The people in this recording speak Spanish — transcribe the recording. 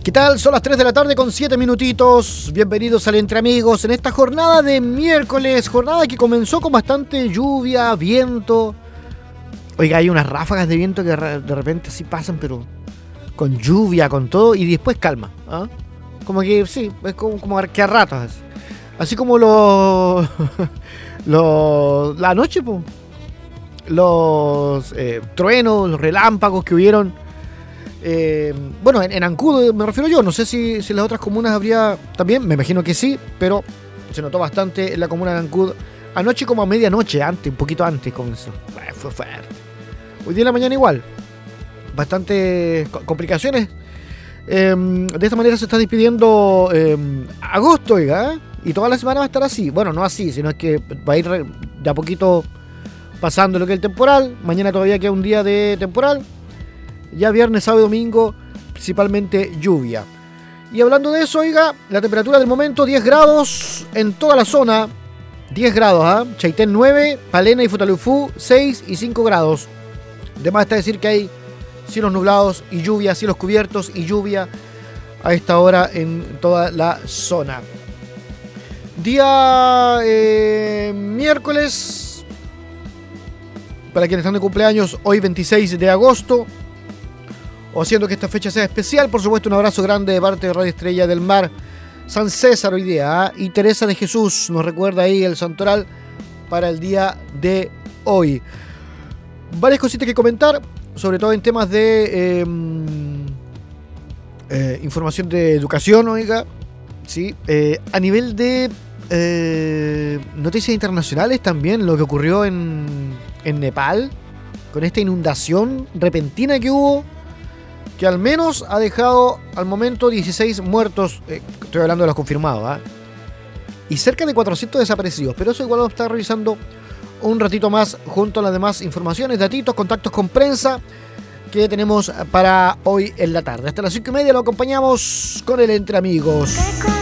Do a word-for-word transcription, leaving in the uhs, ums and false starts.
¿Qué tal? Son las tres de la tarde con siete minutitos. Bienvenidos al Entre Amigos en esta jornada de miércoles. Jornada que comenzó con bastante lluvia, viento. Oiga, hay unas ráfagas de viento que de repente sí pasan, pero con lluvia, con todo, y después calma. ¿Ah? Como que sí, es como, como que a ratos. Así, así como los... los la noche, pues. Los eh, truenos, los relámpagos que hubieron. Eh, bueno, en, en Ancud me refiero yo, no sé si, si en las otras comunas habría también, me imagino que sí, pero se notó bastante en la comuna de Ancud. Anoche como a medianoche, antes, un poquito antes comenzó. Bueno, fue fuerte. Hoy día en la mañana igual. Bastantes complicaciones. Eh, de esta manera se está despidiendo eh, agosto, oiga, ¿eh? Y toda la semana va a estar así. Bueno, no así, sino es que va a ir de a poquito pasando lo que es el temporal. Mañana todavía queda un día de temporal. Ya viernes, sábado y domingo, principalmente lluvia. Y hablando de eso, oiga, la temperatura del momento, diez grados en toda la zona. diez grados, ¿ah? ¿eh? Chaitén nueve, Palena y Futaleufú seis y cinco grados. De más está decir que hay cielos nublados y lluvia, cielos cubiertos y lluvia a esta hora en toda la zona. Día eh, miércoles, para quienes están de cumpleaños, hoy veintiséis de agosto. O haciendo que esta fecha sea especial, por supuesto, un abrazo grande de parte de Radio Estrella del Mar. San César hoy día, ¿eh? Y Teresa de Jesús nos recuerda ahí el santoral para el día de hoy. Varias cositas que comentar, sobre todo en temas de eh, eh, información de educación, oiga. Sí, eh, a nivel de eh, noticias internacionales también, lo que ocurrió en, en Nepal, con esta inundación repentina que hubo, que al menos ha dejado al momento dieciséis muertos, eh, estoy hablando de los confirmados, ¿eh? Y cerca de cuatrocientos desaparecidos, pero eso igual lo está revisando un ratito más junto a las demás informaciones, datitos, contactos con prensa que tenemos para hoy en la tarde. Hasta las cinco y media lo acompañamos con el Entre Amigos.